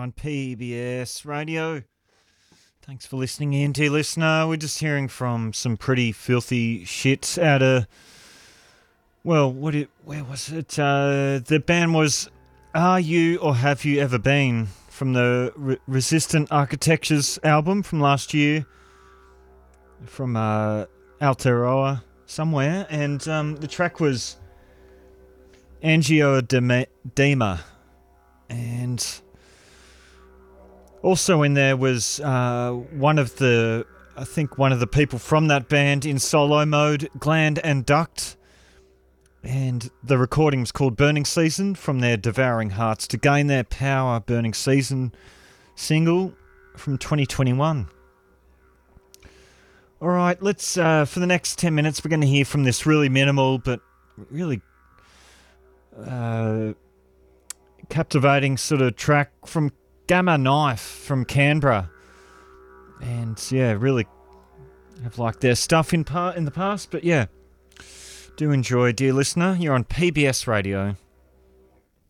on PBS Radio. Thanks for listening in, dear listener. We're just hearing from some pretty filthy shit out of... Well, where was it? The band was Are You or Have You Ever Been? From the Resistant Architectures album from last year. From Aotearoa somewhere. And the track was Angioedema. And also in there was one of the people from that band in solo mode, Gland and Duct. And the recording was called Burning Season from their Devouring Hearts to Gain Their Power Burning Season single from 2021. All right, let's, for the next 10 minutes, we're going to hear from this really minimal but really captivating sort of track from Gamma Knife from Canberra. And yeah, really have liked their stuff in the past, but yeah, do enjoy, dear listener. You're on PBS Radio.